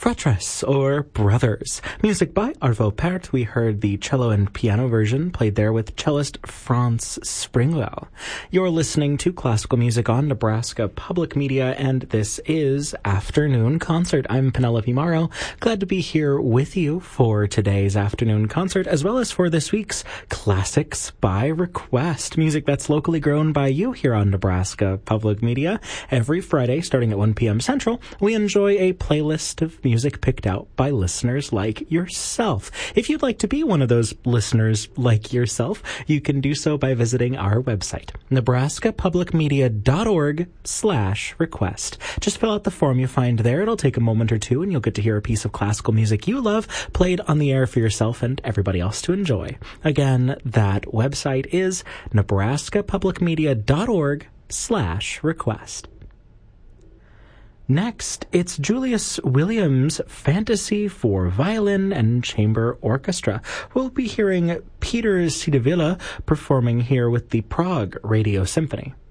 Fratres, or Brothers. Music by Arvo Pärt. We heard the cello and piano version played there with cellist Franz Springwell. You're listening to classical music on Nebraska Public Media, and this is Afternoon Concert. I'm Penelope Morrow. Glad to be here with you for today's afternoon concert, as well as for this week's Classics by Request. Music that's locally grown by you here on Nebraska Public Media. Every Friday, starting at 1 p.m. Central, we enjoy a playlist of music picked out by listeners like yourself. If you'd like to be one of those listeners like yourself, you can do so by visiting our website, nebraskapublicmedia.org/request. Just fill out the form you find there. It'll take a moment or two, and you'll get to hear a piece of classical music you love played on the air for yourself and everybody else to enjoy. Again, that website is nebraskapublicmedia.org/request. Next, it's Julius Williams' Fantasy for Violin and Chamber Orchestra. We'll be hearing Peter Sidevilla performing here with the Prague Radio Symphony.